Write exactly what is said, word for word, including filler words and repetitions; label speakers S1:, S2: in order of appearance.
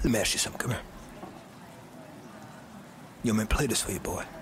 S1: Let me ask you something. Come here. You want me to play this for you, boy?